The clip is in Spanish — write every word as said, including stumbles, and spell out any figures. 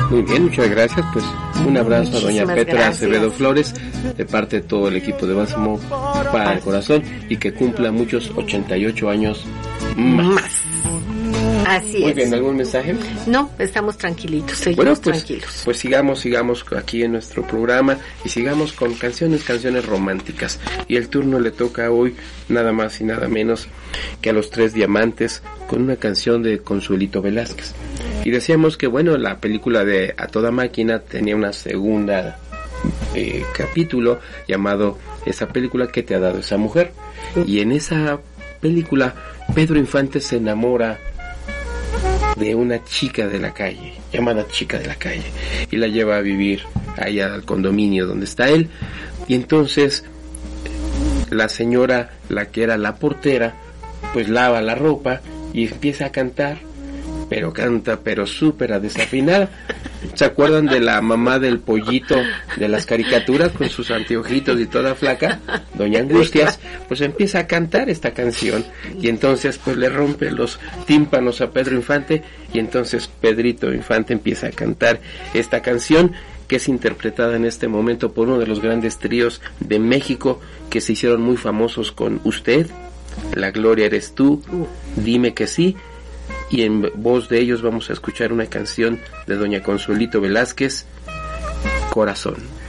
Muy bien, muchas gracias. Pues un abrazo a doña Petra gracias. Acevedo Flores, de parte de todo el equipo de Bálsamo para el Corazón, y que cumpla muchos ochenta y ocho años más. Más. Así Muy es. bien, ¿algún mensaje? No, estamos tranquilitos, seguimos Bueno, pues, tranquilos. pues sigamos, sigamos aquí en nuestro programa y sigamos con canciones, canciones románticas. Y el turno le toca hoy nada más y nada menos que a Los Tres Diamantes, con una canción de Consuelito Velázquez. Y decíamos que, bueno, la película de A Toda Máquina tenía una segunda eh, capítulo llamado Esa película que te ha dado esa mujer. Y en esa película Pedro Infante se enamora de una chica de la calle, llamada chica de la calle, y la lleva a vivir allá al condominio donde está él. Y entonces la señora, la que era la portera, pues lava la ropa y empieza a cantar, pero canta pero súper a desafinar. ¿Se acuerdan de la mamá del pollito de las caricaturas con sus anteojitos y toda flaca? Doña Angustias, pues empieza a cantar esta canción y entonces pues le rompe los tímpanos a Pedro Infante, y entonces Pedrito Infante empieza a cantar esta canción, que es interpretada en este momento por uno de los grandes tríos de México que se hicieron muy famosos con Usted, La Gloria Eres Tú, Dime que Sí. Y en voz de ellos vamos a escuchar una canción de doña Consuelito Velázquez, Corazón.